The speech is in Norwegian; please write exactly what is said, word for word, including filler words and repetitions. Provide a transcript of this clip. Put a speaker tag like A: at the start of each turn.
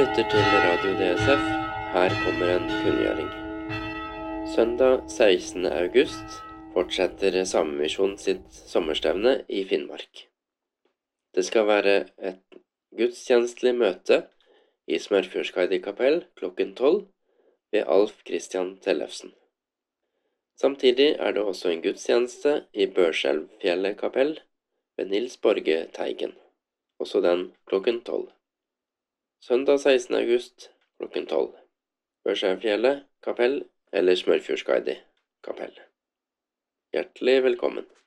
A: lytter til Radio D S F. Her kommer en kunngjøring. Søndag sekstende august fortsetter Samemisjon sitt sommerstevne i Finnmark. Det skal være et gudstjenestelig møte i Smørfjordskaidi kapell klokken tolv ved Alf Christian Tellefsen. Samtidig er det også en gudstjeneste i Børselvfjellet kapell ved Nils Borge Teigen, også den klokken tolv. Søndag sekstende august klokken tolv. Børselvfjellet kapell eller Smørfjordskaidi kapell. Hjertelig velkommen.